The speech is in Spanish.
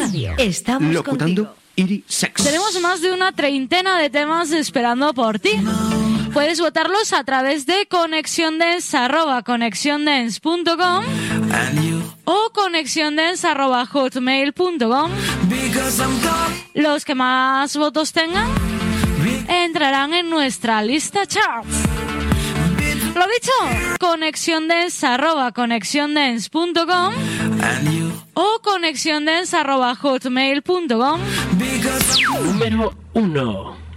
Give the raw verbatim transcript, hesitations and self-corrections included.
Radio. Estamos Locutando contigo. Iri Sex. Tenemos más de una treintena de temas esperando por ti. Puedes votarlos a través de conexiondance arroba conexiondance punto com o conexiondance arroba hotmail punto com. Los que más votos tengan entrarán en nuestra lista charts. Lo dicho, conexiondance arroba conexiondance punto com o conexiondance arroba hotmail punto com. Número uno.